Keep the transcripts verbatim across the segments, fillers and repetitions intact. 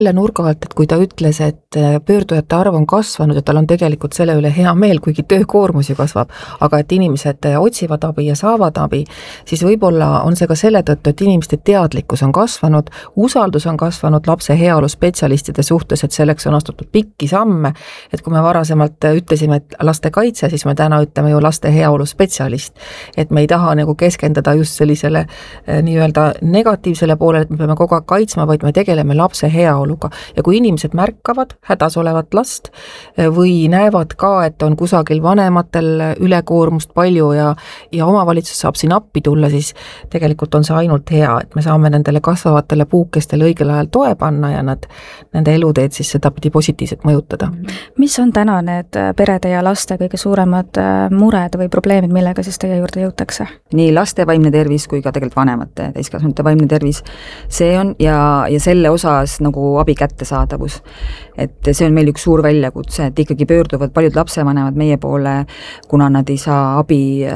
selle nurga alt, et kui ta ütles, et pöördujate arv on kasvanud ja tal on tegelikult selle üle hea meel, kuigi töökoormus ju kasvab, aga et inimesed otsivad abi ja saavad abi, siis võib-olla on see ka selle tõttu, et inimeste teadlikkus on kasvanud, usaldus on kasvanud lapse heaolu spetsialistide suhtes, et selleks on astutud pikki samme, et kui me varasemalt ütlesime, et laste kaitse, siis me täna ütleme ju laste heaolu spetsialist, et me ei taha nagu keskenduda just sellisele nii-öelda negatiivsele poolele, et me peame kogu aeg kaitsma, vaid me tegeleme lapse heaolu. Ja kui inimesed märkavad hädas olevat last või näevad ka, et on kusagil vanematel ülekoormust palju ja, ja omavalitsus saab siin appi tulla, siis tegelikult on see ainult hea, et me saame nendele kasvavatele puukestele õigel ajal toe panna ja nad, nende eluteed siis sedapidi positiivselt mõjutada. Mis on täna need perede ja laste kõige suuremad mured või probleemid, millega siis teie juurde jõutakse? Nii laste vaimne tervis kui ka tegelikult vanemate täiskasvanute vaimne tervis, see on ja, ja selle osas nagu abi kättesaadavus. Et see on meil üks suur väljakutse, et ikkagi pöörduvad paljud lapsevanemad meie poole, kuna nad ei saa abi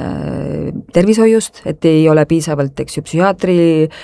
tervishoiust, et ei ole piisavalt eks ju, psühhiaatri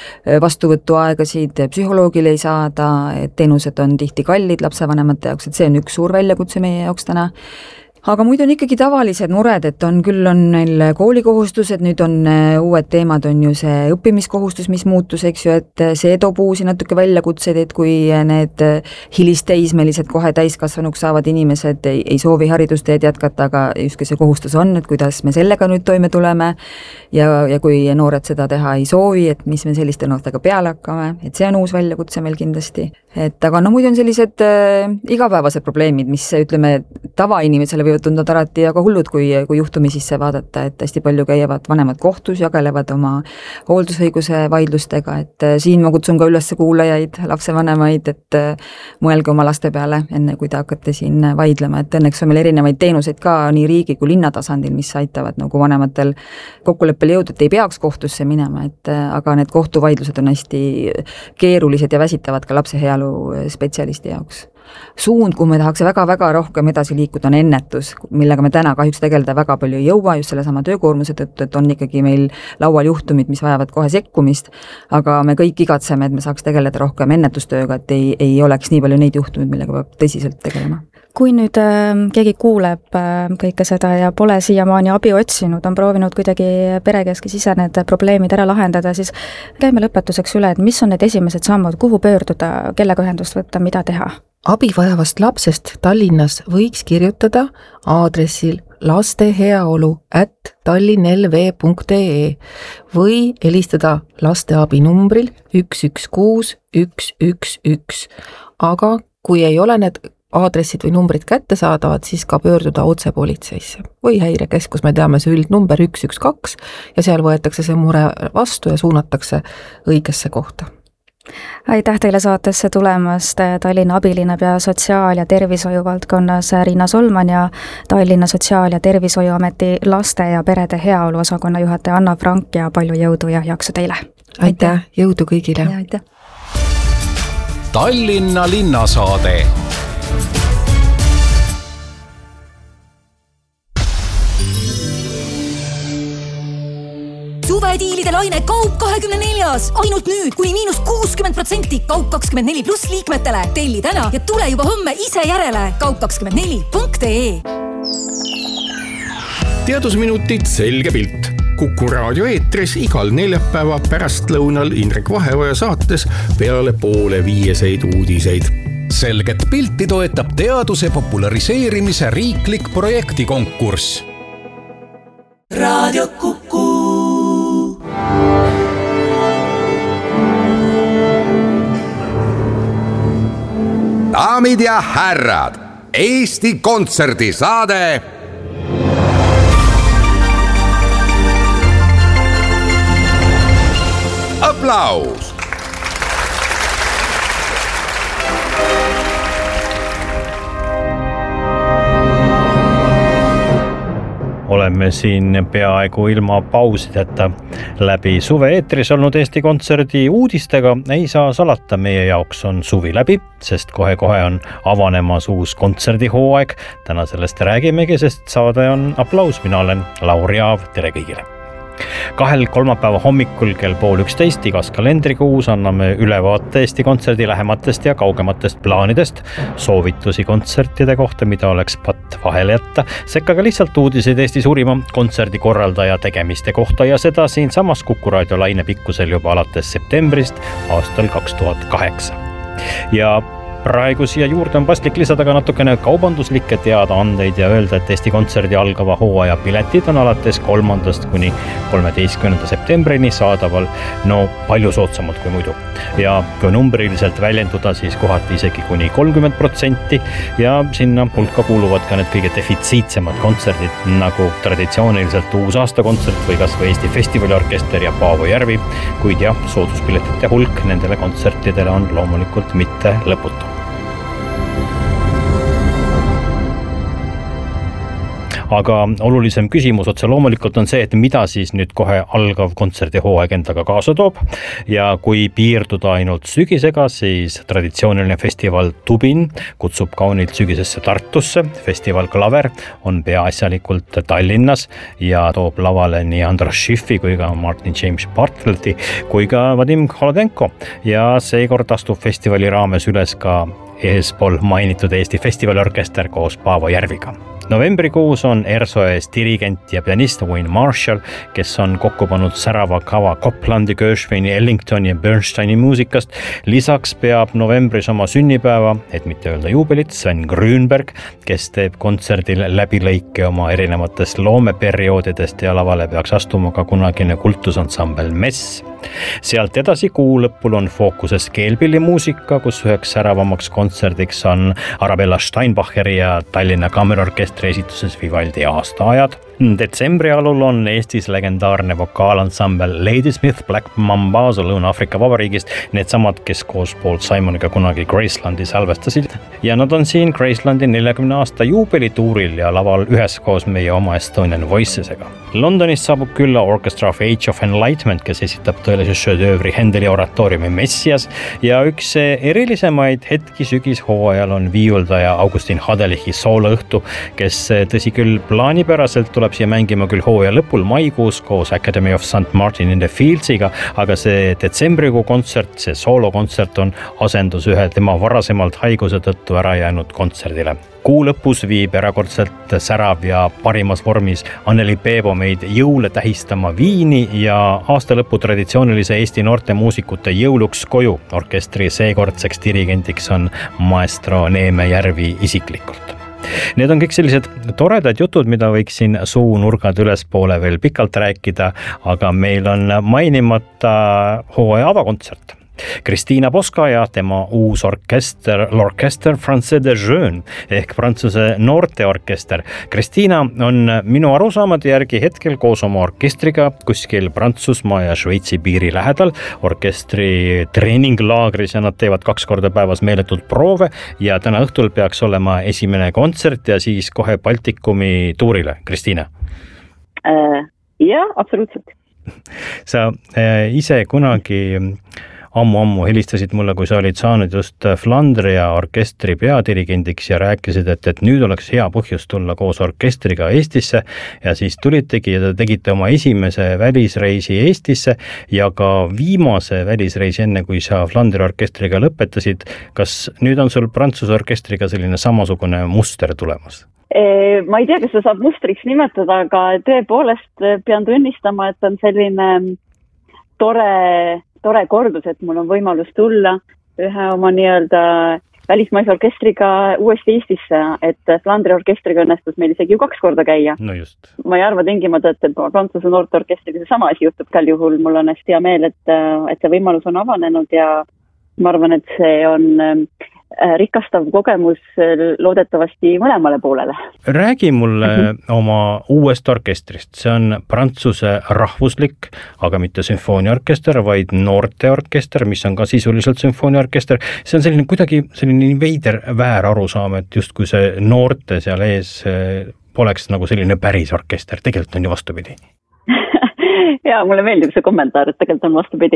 vastuvõtuaegasid, psühholoogile ei saada, et teenused on tihti kallid lapsevanemate jaoks, et see on üks suur väljakutse meie jaoks täna. Aga muidu on ikkagi tavalised mured, et on küll on meil koolikohustused, nüüd on uued teemad, on ju see õppimiskohustus, mis muutus, eks ju, et see toob uusi natuke väljakutseid, et kui need hilisteismelised kohe täiskasvanuks saavad inimesed ei, ei soovi haridusteed jätkata, aga justkui see kohustus on, et kuidas me sellega nüüd toime tuleme ja, ja kui noored seda teha ei soovi, et mis me selliste noortega peale hakkame, et see on uus väljakutse meil kindlasti. Et aga no muidu on sellised äh, igapäevased probleemid, mis ütleme tavainimesele võivad tunduda alati aga hullud, kui, kui juhtumi sisse vaadata, et hästi palju käivad vanemad kohtus, jagelevad oma hooldusõiguse vaidlustega, et äh, siin ma kutsun ka üles kuulajaid, lapsevanemaid, et äh, mõelge oma laste peale, enne kui te hakkate siin vaidlema, et õnneks on meil erinevaid teenuseid ka nii riigi kui linna tasandil, mis aitavad nagu vanematel kokkuleppele jõuda, et ei peaks kohtusse minema, et äh, aga need kohtuvaidlused on hästi keerulised ja väsitavad ka lapse heaolu spetsialisti jaoks. Suund, kuhu me tahaks väga-väga rohkem edasi liikuda, on ennetus, millega me täna kahjuks tegeleda väga palju ei jõua just selle sama töökoormuse tõttu, et on ikkagi meil laual juhtumid, mis vajavad kohe sekkumist, aga me kõik igatseme, et me saaks tegeleda rohkem ennetustööga, et ei, ei oleks nii palju neid juhtumid, millega peab tõsiselt tegelema. Kui nüüd äh, keegi kuuleb äh, kõike seda ja pole siiamaani abi otsinud, on proovinud kuidagi perekeskis ise need probleemid ära lahendada, siis käime lõpetuseks üle, et mis on need esimesed sammud, kuhu pöörduda, kellega ühendust võtta, mida teha? Abi vajavast lapsest Tallinnas võiks kirjutada aadressil lasteheaolu at tallinnlv punkt ee või helistada lasteabi numbril üks üks kuus üks üks üks, aga kui ei ole need aadressid või numbrid kättesaadavad, siis ka pöörduda otse politseisse või häirekeskus, me teame see üldnumber üks üks kaks ja seal võetakse see mure vastu ja suunatakse õigesse kohta. Aitäh teile saatesse tulemast, Tallinna abilinnapea sotsiaal- ja tervishoiu valdkonnas Riina Solman ja Tallinna Sotsiaal- ja Tervishoiuameti laste ja perede heaolu osakonna juhataja Anna Frank ja palju jõudu ja jaksu teile! Aitäh, jõudu kõigile! Ja, aitäh. Tallinna linnasaade. Suvediilide laine Kaup kahekümne neljas. Ainult nüüd kuni miinus kuuskümmend protsenti Kaup kakskümmend neli pluss liikmetele. Telli täna ja tule juba homme ise järele. kaup kakskümmend neli punkt ee. Teadusminutid selge pilt. Kuku raadio eetris igal neljapäeva pärastlõunal Indrek Vaheoja saates peale poole viieseid uudiseid. Selget pilti toetab teaduse populariseerimise riiklik projektikonkurss. Raadio Kuku. Daamid ja härrad, Eesti kontserdisaade Aplaus! Oleme siin peaaegu ilma pausideta läbi suve eetris olnud Eesti Kontserdi uudistega. Ei saa salata, meie jaoks on suvi läbi, sest kohe-kohe on avanemas uus kontserdihooaeg. Täna sellest räägimegi, sest saade on Aplaus. Mina olen Lauri Aav, tere kõigile! kahel kolmapäeva hommikul kell pool üksteist igas kalendrikuus anname ülevaate Eesti Kontserdi lähematest ja kaugematest plaanidest, soovitusi kontsertide kohta, mida oleks patt vahele jätta, sekka ka lihtsalt uudiseid Eesti suurima kontserdikorraldaja tegemiste kohta ja seda siin samas Kuku raadio laine pikkusel juba alates septembrist aastal kaks tuhat kaheksa. Ja praegu siia juurde on paslik lisada ka natukene kaubanduslikke teadaandeid ja öelda, et Eesti Kontserdi algava hooaja piletid on alates kolmandast kuni kolmeteistkümnenda septembrini saadaval no palju soodsamalt kui muidu. Ja kui numbriliselt väljenduda, siis kohati isegi kuni kolmkümmend protsenti ja sinna hulka kuuluvad ka need kõige defitsiitsemad kontserdid, nagu traditsiooniliselt uusaasta kontsert või kas või Eesti Festivaliorkester ja Paavo Järvi, kuid jah, sooduspiletite hulk nendele kontsertidele on loomulikult mitte lõputu. Aga olulisem küsimus otse loomulikult on see, et mida siis nüüd kohe algav kontserdihooaeg endaga kaasa toob ja kui piirduda ainult sügisega, siis traditsiooniline festival Tubin kutsub kaunilt sügisesse Tartusse, festival Klaver on peaasjalikult Tallinnas ja toob lavale nii Andras Schiffi kui ka Martin James Bartleti kui ka Vadim Holodenko ja seekord astub festivali raames üles ka eespool mainitud Eesti Festivaliorkester koos Paavo Järviga. Novembrikuus on ERSO ees dirigent ja pianist Wayne Marshall, kes on kokku pannud särava kava Coplandi, Gershwini, Ellingtoni ja Bernsteini muusikast. Lisaks peab novembris oma sünnipäeva, et mitte öelda juubelit, Sven Grünberg, kes teeb kontserdil läbilõike oma erinevatest loomeperioodidest ja lavale peaks astuma ka kunagine kultusansambel Mess. Sealt edasi kuu lõpul on fookuses keelpillimuusika, kus üheks säravamaks kontserdiks on Arabella Steinbacheri ja Tallinna Kammerorkestri esituses Vivaldi aastaajad. Detsembri alul on Eestis legendaarne vokaalansambel Ladysmith Black Mambazo Lõuna-Afrika Vabariigist, needsamad, kes koos Paul Simoniga kunagi Gracelandi salvestasid. Ja nad on siin Gracelandi neljakümne aasta juubelituuril ja laval üheskoos meie oma Estonian Voicesega. Londonist saabub külla Orchestra of Age of Enlightenment, kes esitab tõelise šedöövri Händeli oraatooriumi Messias ja üks erilisemaid hetki sügishooajal on viiuldaja Augustin Hadelichi sooloõhtu, kes tõsi küll plaanipäraselt tuleb siia mängima küll hooaja lõpul maikuus koos Academy of Saint Martin in the Fieldsiga, aga see detsembrikuu kontsert, see soolokontsert on asendus ühe tema varasemalt haiguse tõttu ära jäänud kontserdile. Kuu lõpus viib erakordselt särav ja parimas vormis Anneli Peebo meid jõule tähistama Viini ja aasta lõpu traditsioonilise Eesti noorte muusikute jõuluks koju. Orkestri seekordseks dirigendiks on maestro Neeme Järvi isiklikult. Need on kõik sellised toredad jutud, mida võiksin suunurgad ülespoole veel pikalt rääkida, aga meil on mainimata hooaja avakontsert. Kristiina Poska ja tema uus orkester, l'Orchestre Français de Jeunes ehk Prantsuse noorteorkester. Kristiina on minu arusaamade järgi hetkel koos oma orkestriga kuskil Prantsusmaa ja Šveitsi piiri lähedal orkestri treeninglaagris ja nad teevad kaks korda päevas meeletud proove ja täna õhtul peaks olema esimene kontsert ja siis kohe Baltikumi tuurile. Kristiina? Äh, jah, absoluutselt. Sa äh, ise kunagi ammu-ammu helistasid mulle, kui sa olid saanud just Flandria orkestri peadirigendiks ja rääkisid, et, et nüüd oleks hea põhjus tulla koos orkestriga Eestisse ja siis tulitegi ja tegite oma esimese välisreisi Eestisse ja ka viimase välisreisi enne, kui sa Flandria orkestriga lõpetasid. Kas nüüd on sul Prantsuse orkestriga selline samasugune muster tulemas? Ma ei tea, kas sa saab mustriks nimetada, aga tõepoolest pean tunnistama, et on selline tore tore kordus, et mul on võimalus tulla ühe oma nii-öelda välismaise orkestriga uuesti Eestisse, et Flandria orkestriga õnnestus meil isegi ju kaks korda käia. No just. Ma ei arva tingimata, et Prantsuse noorteorkestriga see sama asi juhtub käl juhul. Mul on hästi hea meel, et, et see võimalus on avanenud ja ma arvan, et see on rikastav kogemus loodetavasti mõlemale poolele. Räägi mulle oma uuest orkestrist. See on Prantsuse rahvuslik, aga mitte sümfooniaorkester, vaid noorteorkester, mis on ka sisuliselt sümfooniaorkester. See on selline kuidagi selline veider väär arusaam, et just kui see noorte seal ees poleks nagu selline päris orkester. Tegelikult on ju vastupidi. Jaa, mulle meeldib see kommentaar, et tegelikult on vastupidi.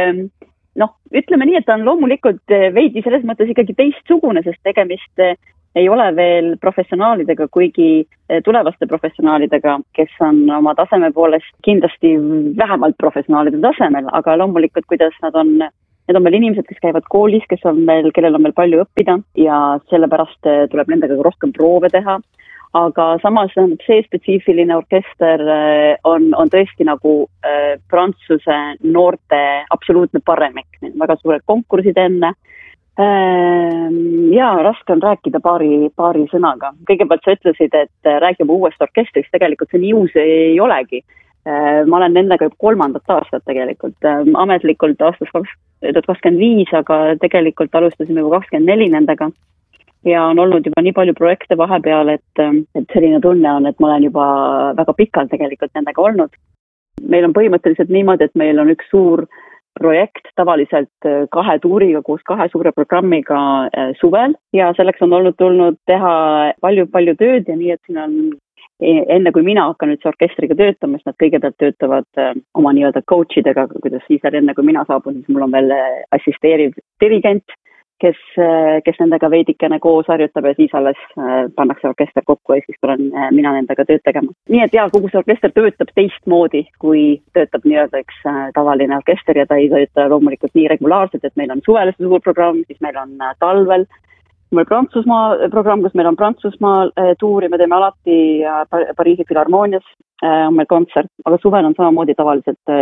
Noh, ütleme nii, et ta on loomulikult veidi selles mõttes ikkagi teistsugune, sest tegemist ei ole veel professionaalidega, kuigi tulevaste professionaalidega, kes on oma taseme poolest kindlasti vähemalt professionaalide tasemel, aga loomulikult, kuidas nad on, need on meil inimesed, kes käivad koolis, kes on meil, kellel on meil palju õppida ja sellepärast tuleb nendega rohkem proove teha. Aga samas see spetsiifiline orkester on, on tõesti nagu äh, Prantsuse noorte absoluutne paremik, väga suured konkursid enne. Ja raske on rääkida paari, paari sõnaga. Kõigepealt sa ütlesid, et räägime uuest orkestrist, tegelikult see nii uus ei olegi. Ma olen nendega kolmandat aastat tegelikult, ametlikult aastast kaks tuhat kakskümmend viis, aga tegelikult alustasime juba kakskümmend neli nendega. Ja on olnud juba nii palju projekte vahepeal, et, et selline tunne on, et ma olen juba väga pikalt tegelikult nendega olnud. Meil on põhimõtteliselt niimoodi, et meil on üks suur projekt tavaliselt kahe tuuriga koos kahe suure programmiga suvel ja selleks on olnud tulnud teha palju-palju tööd ja nii, et siin on enne kui mina hakkan nüüd see orkestriga töötama, siis nad kõigepealt töötavad oma nii-öelda coachidega, kuidas siis enne kui mina saabun, siis mul on veel assisteeriv dirigent, kes, kes nendega veidikene koos harjutab ja siis alles pannakse orkester kokku ja siis tulen mina nendega tööd tegema. Nii et jaa, kogu see orkester töötab teistmoodi, kui töötab nii-öelda üks tavaline orkester ja ta ei tööta loomulikult nii regulaarselt, et meil on suvel suur programm, siis meil on talvel. Meil Prantsusmaa programm, kus meil on Prantsusmaa tuuri, me teeme alati Pariisi Filharmoonias on meil kontsert, aga suvel on samamoodi tavaliselt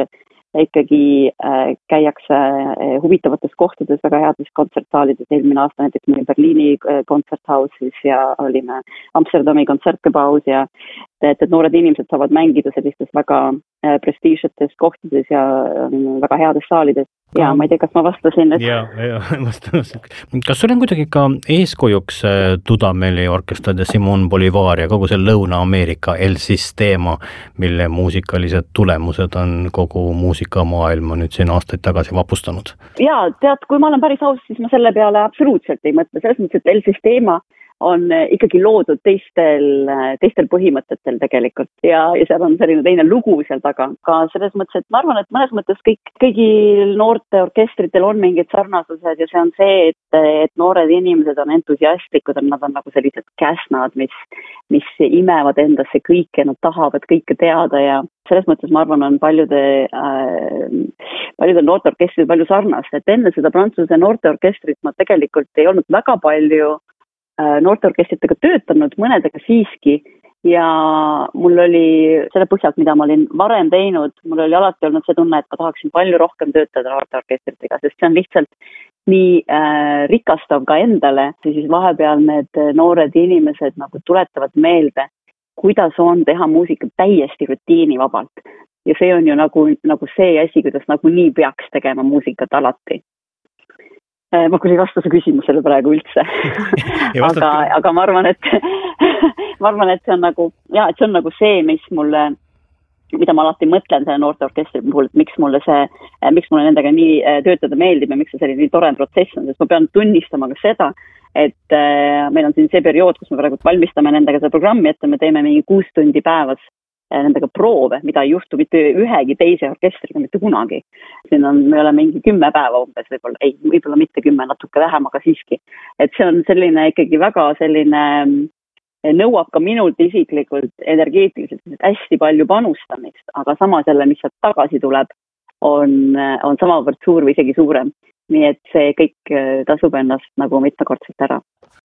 ikkagi äh, käiakse äh, huvitavates kohtades, väga heades kontsertsaalides. Eelmine aasta näiteks meil Berliini kontserthausis ja olime Amsterdami kontsertgebaus ja et, et noored inimesed saavad mängida sellistes väga äh, prestiižsetes kohtades ja äh, väga heades saalides. Ja ma ei tea, kas ma vastasin. Et... Ja, ja vastasin. Kas sul on kuidagi ka eeskujuks Dudameli orkester de Simon Bolivar ja kogu see Lõuna-Ameerika El Sistema, mille muusikalised tulemused on kogu muusikamaailma nüüd siin aastaid tagasi vapustanud? Ja, tead, kui ma olen päris aus, siis ma selle peale absoluutselt ei mõtle. Selles mõttes, et El Sistema on ikkagi loodud teistel, teistel põhimõtetel tegelikult ja, ja seal on selline teine lugu seal taga. Ka selles mõttes, et ma arvan, et mõnes mõttes kõik, kõigil noorte orkestritel on mingid sarnasused ja see on see, et, et noored inimesed on entusiastlikud, nad on nagu sellised käsnad, mis, mis imevad endasse kõike, nad tahavad kõike teada ja selles mõttes ma arvan, on paljude, äh, paljude noorte orkestrid palju sarnast, et enne seda Prantsuse noorte orkestrit ma tegelikult ei olnud väga palju noorteorkestritega töötanud, mõnedega siiski ja mul oli selle põhjalt, mida ma olin varem teinud, mul oli alati olnud see tunne, et ma tahaksin palju rohkem töötada noorteorkestritega, sest see on lihtsalt nii äh, rikastav ka endale, siis vahepeal need noored inimesed nagu tuletavad meelde, kuidas on teha muusikat täiesti rutiinivabalt. Ja see on ju nagu, nagu see asi, kuidas nagu nii peaks tegema muusikat alati. Ma küll ei vasta su küsimusele praegu üldse, aga, aga ma arvan, et ma arvan, et see on nagu, ja, et see on nagu see, mis mulle, mida ma alati mõtlen selle noorteorkestri puhul, et miks mulle see, miks mulle nendega nii töötada meeldib ja miks see selline nii tore protsess on, sest ma pean tunnistama ka seda, et meil on siin see periood, kus me praegu valmistame nendega seda programmi, et me teeme mingi kuus tundi päevas nendega proove, mida ei juhtu mitte ühegi teise orkestriga, mitte kunagi. Siin on, me oleme mingi kümme päeva umbes, võib-olla, ei, võib-olla mitte kümme, natuke vähem, aga siiski. Et see on selline ikkagi väga selline, nõuab ka minult isiklikult energeetiliselt hästi palju panustamist, aga samas jälle, mis sealt tagasi tuleb, on, on samavõrd suur või isegi suurem. Nii et see kõik tasub ennast nagu mitmekordselt ära.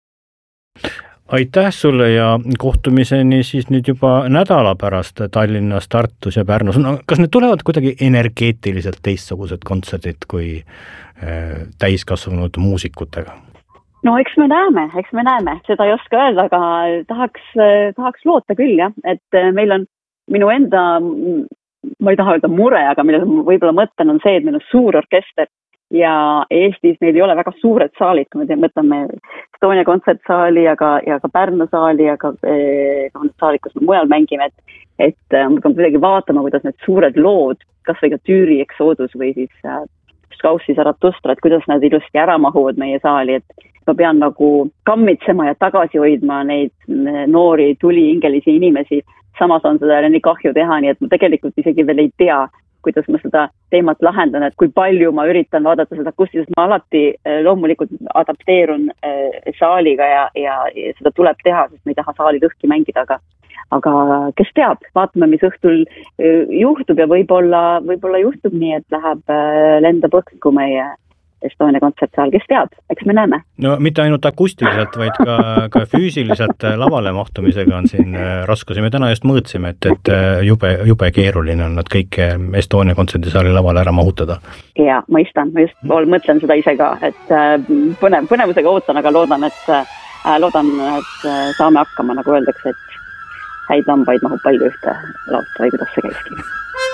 Aitäh sulle ja kohtumiseni siis nüüd juba nädala pärast Tallinnas, Tartus ja Pärnus. Kas need tulevad kuidagi energeetiliselt teistsugused kontserdid kui täiskasvanud muusikutega? No eks me näeme, eks me näeme. Seda ei oska öelda, aga tahaks, tahaks loota küll, jah. Et meil on minu enda, ma ei taha öelda mure, aga mille võib-olla mõtlen on see, et meil on suur orkester ja Eestis meil ei ole väga suured saalid, kui me mõtleme Estonia kontsertsaali ja ka, ja ka Pärnu saali ja ka eh, saalid, kus me mujal mängime, et, et ma pean kuidagi vaatama, kuidas need suured lood, kas või ka Tüüri Exodus või siis äh, Straussi Zarathustra, et kuidas nad ilusti ära mahuvad meie saali, et ma pean nagu kammitsema ja tagasi hoidma neid noori tulihingelisi inimesi, samas on seda nii kahju teha, nii et ma tegelikult isegi veel ei tea, kuidas ma seda teemat lahendan, et kui palju ma üritan vaadata seda akustilist, ma alati loomulikult adapteerun saaliga ja, ja, ja seda tuleb teha, sest me ei taha saali lõhki mängida, aga aga kes teab, vaatame, mis õhtul juhtub ja võib-olla, võib-olla juhtub nii, et läheb lendab õhku meie Estonia kontsertsaal, kes teab, eks me näeme. No mitte ainult akustiliselt, vaid ka, ka füüsiliselt lavale mahtumisega on siin raskusi. Me täna just mõõtsime, et, et jube, jube keeruline on nad kõik Estonia kontserdisaali lavale ära mahutada. Ja, mõistan, ma just mõtlen seda ise ka, et põnev, põnevusega ootan, aga loodan, et, loodan, et saame hakkama, nagu öeldakse, et häid lambaid mahub palju ühte lauta või kuidas see käiski.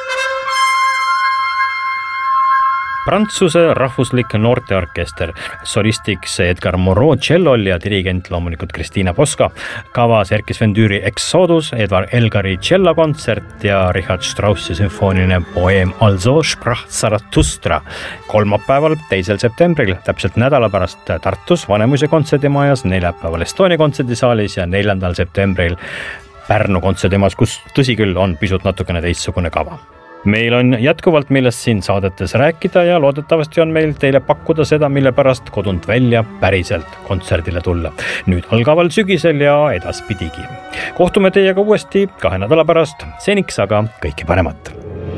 Prantsuse rahvuslik noorteorkester, solistiks Edgar Moreau tšellol ja dirigent loomulikult Kristiina Poska, kavas Erkki Sven Tüüri Exodus, Edvard Elgari tšellakontsert ja Richard Straussi sümfooniline poeem Also sprach Zarathustra. Kolmapäeval, teisel septembril, täpselt nädala pärast Tartus Vanemuise kontserdimajas, neljapäeval Estonia kontserdisaalis ja neljandal septembril Pärnu kontserdimajas, kus tõsi küll on pisut natukene teistsugune kava. Meil on jätkuvalt millest siin saadetes rääkida ja loodetavasti on meil teile pakkuda seda, mille pärast kodunt välja päriselt kontserdile tulla. Nüüd algaval sügisel ja edaspidigi. Kohtume teiega uuesti kahe nädala pärast. Seniks aga kõike paremat.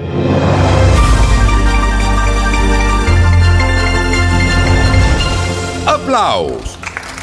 Aplaus!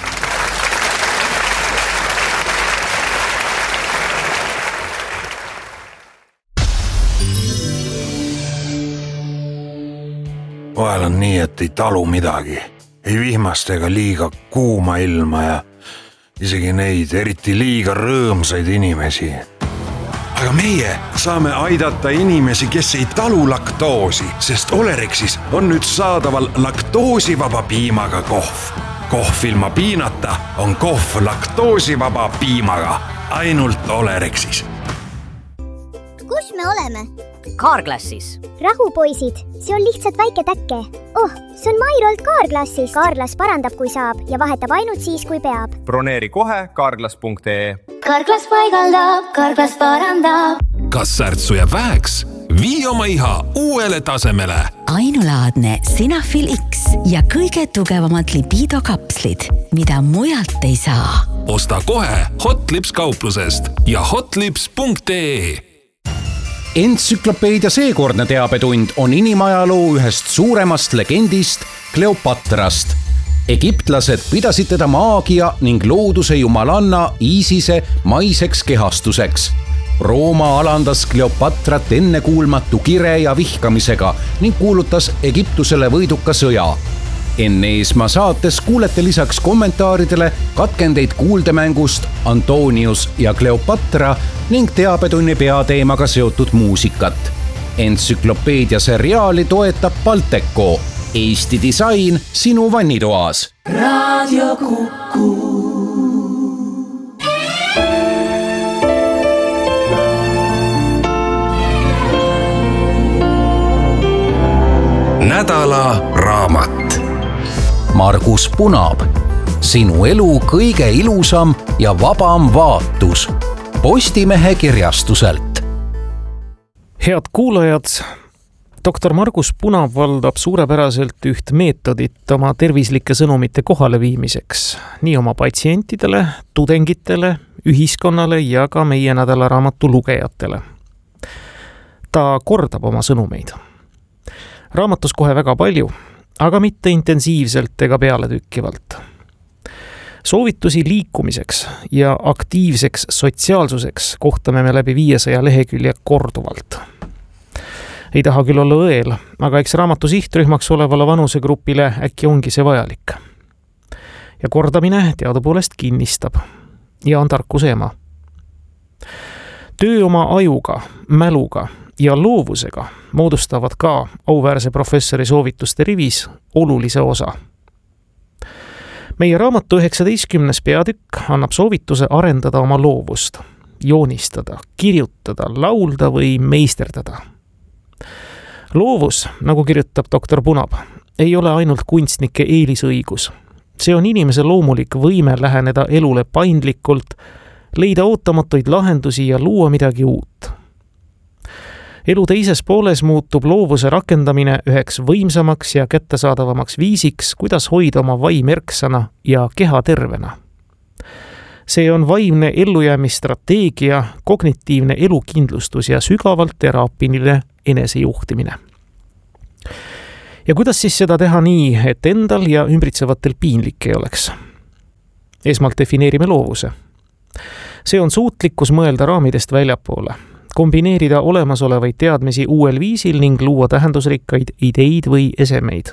Vahel on nii, et ei talu midagi. Ei vihmast ega liiga kuuma ilma ja isegi neid eriti liiga rõõmsaid inimesi. Aga meie saame aidata inimesi, kes ei talu laktoosi, sest Olerexis on nüüd saadaval laktoosivaba piimaga kohv. Kohv ilma piinata on kohv laktoosivaba piimaga. Ainult Olerexis. Kus me oleme? Carglassis. Rahupoisid, see on lihtsalt väike täkke. Oh, see on Mairolt Carglassis. Carglass parandab, kui saab ja vahetab ainult siis, kui peab. Broneeri kohe carglass punkt ee. Carglass paigaldab, Carglass parandab. Kas särtsu jääb väheks? Vii oma iha uuele tasemele. Ainulaadne Sinafil X ja kõige tugevamad libido kapslid, mida mujalt ei saa. Osta kohe Hotlips kauplusest ja hotlips punkt ee. Entsüklopeedia seekordne teabetund on inimajaloo ühest suuremast legendist Kleopatrast. Egiptlased pidasid teda maagia ning looduse jumalanna Iisise maiseks kehastuseks. Rooma alandas Kleopatrat ennekuulmatu kire ja vihkamisega ning kuulutas Egiptusele võiduka sõja. Enne Eesmaa saates kuulete lisaks kommentaaridele katkendeid kuuldemängust Antonius ja Kleopatra ning teabetunni peateemaga seotud muusikat. Entsüklopeedia seriaali toetab Balteco. Eesti disain sinu vannitoas. Radio Kuku. Nädala raamat. Margus Punab. Sinu elu kõige ilusam ja vabam vaatus. Postimehe kirjastuselt. Head kuulajad, doktor Margus Punab valdab suurepäraselt üht meetodit oma tervislike sõnumite kohale viimiseks. Nii oma patsientidele, tudengitele, ühiskonnale ja ka meie nädalaraamatu lugejatele. Ta kordab oma sõnumeid. Raamatus kohe väga palju, aga mitte intensiivselt ega pealetükkivalt. Soovitusi liikumiseks ja aktiivseks sotsiaalsuseks kohtame me läbi viiesaja lehekülje korduvalt. Ei taha küll olla õel, aga eks raamatu sihtrühmaks olevale vanusegrupile äkki ongi see vajalik. Ja kordamine teadupoolest kinnistab ja on tarkuse ema. Töö oma ajuga, mäluga ja loovusega moodustavad ka auväärse professori soovituste rivis olulise osa. Meie raamatu üheksateistkümnes peatükk annab soovituse arendada oma loovust, joonistada, kirjutada, laulda või meisterdada. Loovus, nagu kirjutab doktor Punab, ei ole ainult kunstnike eelisõigus. See on inimese loomulik võime läheneda elule paindlikult, leida ootamatuid lahendusi ja luua midagi uut. elu teises pooles muutub loovuse rakendamine üheks võimsamaks ja kättesaadavamaks viisiks, kuidas hoida oma vaim erksana ja keha tervena. See on vaimne ellujäämisstrateegia, kognitiivne elukindlustus ja sügavalt teraapiline enesejuhtimine. Ja kuidas siis seda teha nii, et endal ja ümbritsevatel piinlik ei oleks? Esmalt defineerime loovuse. See on suutlikkus mõelda raamidest väljapoole, kombineerida olemasolevaid teadmisi uuel viisil ning luua tähendusrikkaid ideid või esemeid.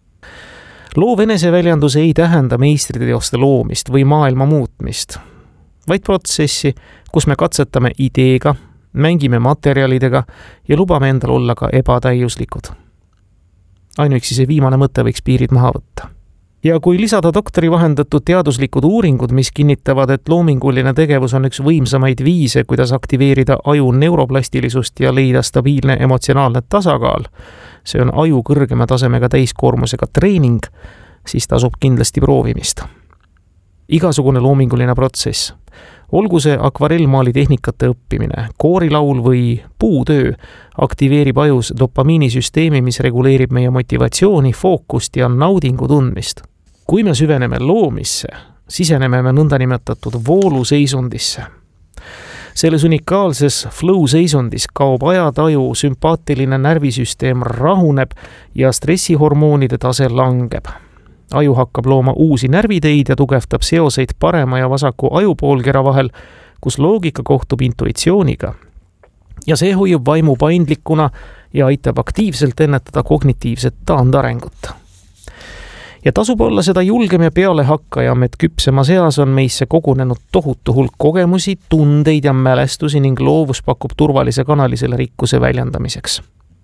Loov eneseväljendus ei tähenda meistriteoste loomist või maailma muutmist, vaid protsessi, kus me katsetame ideega, mängime materjalidega ja lubame endal olla ka ebatäiuslikud. Ainuüksi see viimane mõte võiks piirid maha võtta. Ja kui lisada doktori vahendatud teaduslikud uuringud, mis kinnitavad, et loominguline tegevus on üks võimsamaid viise, kuidas aktiveerida aju neuroplastilisust ja leida stabiilne emotsionaalne tasakaal, see on aju kõrgema tasemega täiskoormusega treening, siis tasub kindlasti proovimist. Igasugune loominguline protsess, olgu see akvarellmaali tehnikate õppimine, koorilaul või puutöö, aktiveerib ajus dopamiinisüsteemi, mis reguleerib meie motivatsiooni, fookust ja naudingu tundmist. Kui me süveneme loomisse, siseneme me nõndanimetatud vooluseisundisse. Selles unikaalses flow-seisundis kaob ajataju, sümpaatiline närvisüsteem rahuneb ja stressihormoonide tase langeb. Aju hakkab looma uusi närviteid ja tugevtab seoseid parema ja vasaku ajupoolkera vahel, kus loogika kohtub intuitsiooniga. Ja see hoiub vaimu paindlikuna ja aitab aktiivselt ennetada kognitiivset taandarengut. Ja tasub olla seda julgem ja peale hakkajam, et küpsema seas on meisse kogunenud tohutu hulk kogemusi, tundeid ja mälestusi ning loovus pakub turvalise kanali selle rikkuse väljendamiseks.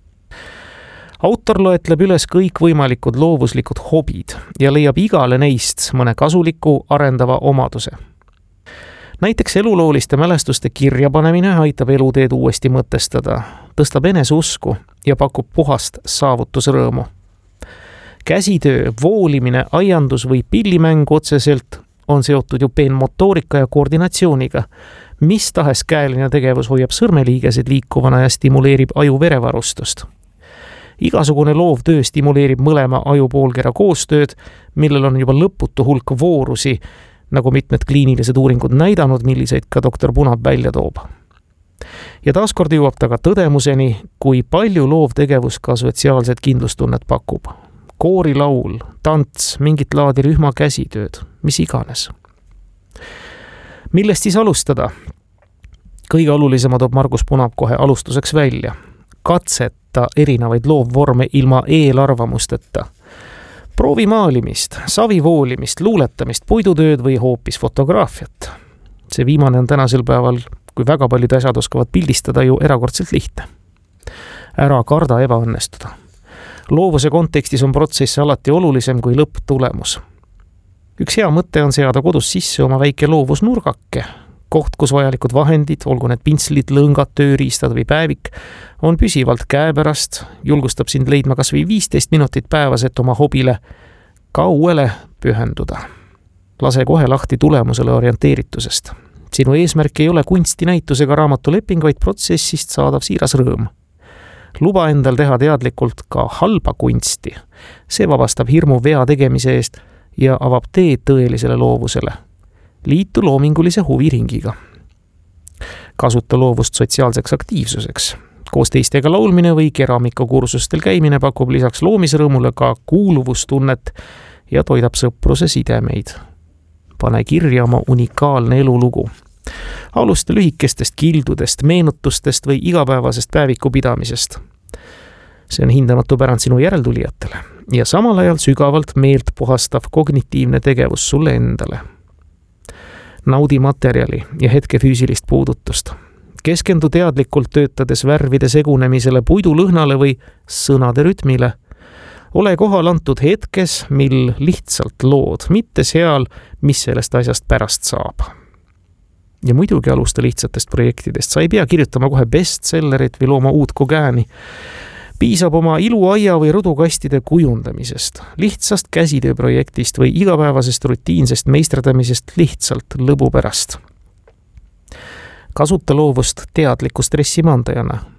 Autor loetleb üles kõik võimalikud loovuslikud hobid ja leiab igale neist mõne kasuliku arendava omaduse. Näiteks elulooliste mälestuste kirjapanemine aitab eluteed uuesti mõtestada, tõstab eneseusku ja pakub puhast saavutusrõõmu. Käsitöö, voolimine, aiandus või pillimäng otseselt on seotud ju peenmotoorika ja koordinatsiooniga. Mis tahes käeline tegevus hoiab sõrmeliigesed liikuvana ja stimuleerib aju verevarustust. Igasugune loovtöö stimuleerib mõlema ajupoolkera koostööd, millel on juba lõputu hulk voorusi, nagu mitmed kliinilised uuringud näidanud, milliseid ka doktor Punab välja toob. Ja taaskord jõuab ta ka tõdemuseni, kui palju loovtegevus ka sotsiaalset kindlustunnet pakub. Koorilaul, tants, mingit laadi rühma käsitööd, mis iganes. Millest siis alustada? Kõige olulisema toob Margus Punab kohe alustuseks välja. Katseta erinevaid loovvorme ilma eelarvamusteta. Proovi maalimist, savivoolimist, luuletamist, puidutööd või hoopis fotograafiat. See viimane on tänasel päeval, kui väga paljud asjad oskavad pildistada, ju erakordselt lihtne. Ära karda ebaõnnestuda. Loovuse kontekstis on protsess alati olulisem kui lõpptulemus. Üks hea mõte on seada kodus sisse oma väike loovusnurgake, koht, kus vajalikud vahendid, olgu need pintslid, lõngad, tööriistad või päevik, on püsivalt käepärast, julgustab sind leidma kas või viisteist minutit päevas, et oma hobile kauele pühenduda. Lase kohe lahti tulemusele orienteeritusest. Sinu eesmärk ei ole kunstinäitus ega raamatuleping, vaid protsessist saadav siiras rõõm. Luba endal teha teadlikult ka halba kunsti. See vabastab hirmu vea tegemise eest ja avab tee tõelisele loovusele. Liitu loomingulise huviringiga. Kasuta loovust sotsiaalseks aktiivsuseks. Koos teistega laulmine või keramikakursustel käimine pakub lisaks loomisrõõmule ka kuuluvustunnet ja toidab sõpruse sidemeid. Pane kirja oma unikaalne elulugu. Alusta lühikestest kildudest, meenutustest või igapäevasest päeviku pidamisest. See on hindamatu pärand sinu järeltulijatele ja samal ajal sügavalt meelt puhastav kognitiivne tegevus sulle endale. Naudi materjali ja hetke füüsilist puudutust. Keskendu teadlikult töötades värvide segunemisele, puidulõhnale või sõnade rütmile. Ole kohal antud hetkes, mil lihtsalt lood, mitte seal, mis sellest asjast pärast saab. Ja muidugi alusta lihtsatest projektidest. Sa ei pea kirjutama kohe bestsellerit või looma uut kogääni. Piisab oma iluaia või rudukastide kujundamisest, lihtsast käsitööprojektist või igapäevasest rutiinsest meisterdamisest lihtsalt lõbu pärast. Kasuta loovust teadliku stressimandajana.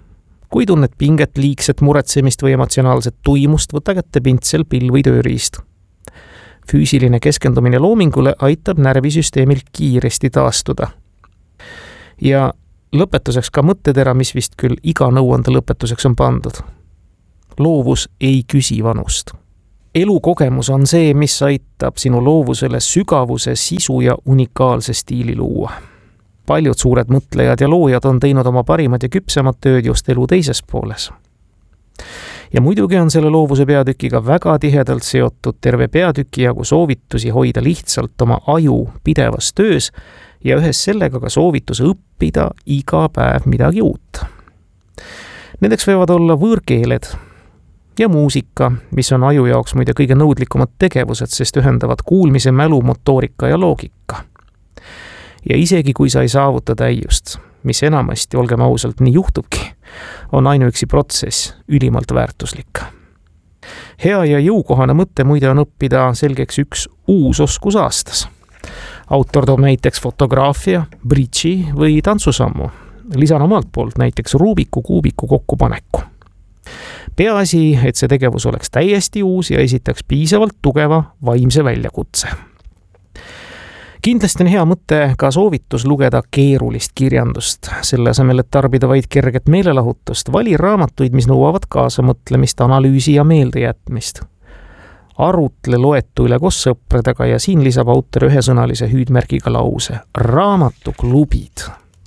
kui tunned pinget, liigset muretsemist või emotsionaalset tuimust, võta kätte pintsel, pill või tööriist. Füüsiline keskendumine loomingule aitab närvisüsteemil kiiresti taastuda. Ja lõpetuseks ka mõttetera, mis vist küll iga nõuande lõpetuseks on pandud. Loovus ei küsi vanust. Elukogemus on see, mis aitab sinu loovusele sügavuse, sisu ja unikaalse stiili luua. Paljud suured mõtlejad ja loojad on teinud oma parimad ja küpsemad tööd just elu teises pooles. Ja muidugi on selle loovuse peatükiga väga tihedalt seotud terve peatüki jagu soovitusi hoida lihtsalt oma aju pidevas töös ja ühes sellega ka soovitus õppida iga päev midagi uut. Nendeks võivad olla võõrkeeled ja muusika, mis on aju jaoks muide kõige nõudlikumad tegevused, sest ühendavad kuulmise, mälu, motoorika ja loogika. Ja isegi kui sa ei saavuta täiust, mis enamasti, olgem ausalt, nii juhtubki, on ainuüksi protsess ülimalt väärtuslik. Hea ja jõukohane mõte muide on õppida selgeks üks uus oskus aastas. Autor toob näiteks fotograafia, bridži või tantsusammu. Lisan omalt poolt näiteks Rubiku kuubiku kokkupaneku. Peaasi, et see tegevus oleks täiesti uus ja esitaks piisavalt tugeva vaimse väljakutse. Kindlasti on hea mõte ka soovitus lugeda keerulist kirjandust. Selle asemel, et tarbida vaid kerget meelelahutust, vali raamatuid, mis nõuavad kaasa mõtlemist, analüüsi ja meeldejätmist. Arutle loetu üle koos sõpradega ja siin lisab autor ühesõnalise hüüdmärgiga lause. Raamatuklubid.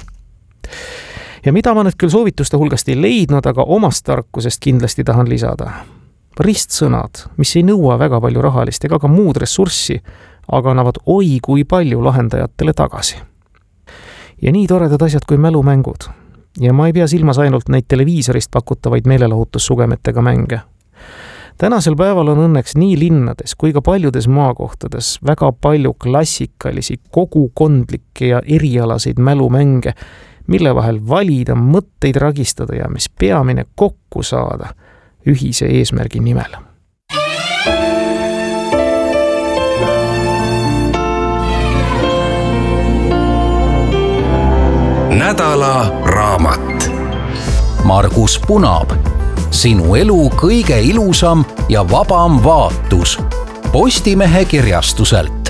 Ja mida ma nüüd küll soovituste hulgast ei leidnud, aga omast tarkusest kindlasti tahan lisada. Ristsõnad, mis ei nõua väga palju rahalist ega ka muud ressurssi, aga annavad oi kui palju lahendajatele tagasi. Ja nii toredad asjad kui mälumängud. Ja ma ei pea silmas ainult neid televiisorist pakutavaid meelelahutussugemetega mänge. Tänasel päeval on õnneks nii linnades kui ka paljudes maakohtades väga palju klassikalisi, kogukondlikke ja erialaseid mälumänge, mille vahel valida, mõtteid ragistada ja mis peamine kokku saada ühise eesmärgi nimel. Nädala raamat. Margus Punaab. Sinu elu kõige ilusam ja vabam vaatus. Postimehe kirjastuselt.